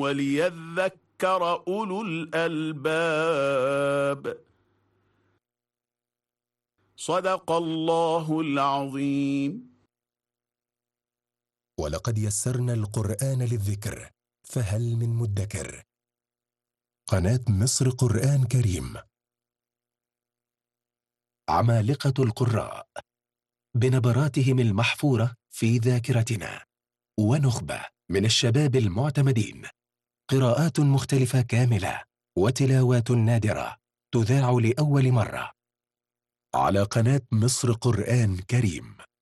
وليذكر أولو الألباب. صدق الله العظيم. ولقد يسرنا القرآن للذكر فهل من مدكر. قناة مصر قرآن كريم. عمالقة القراء بنبراتهم المحفورة في ذاكرتنا، ونخبة من الشباب المعتمدين، قراءات مختلفة كاملة وتلاوات نادرة تذاع لأول مرة على قناة مصر قرآن كريم.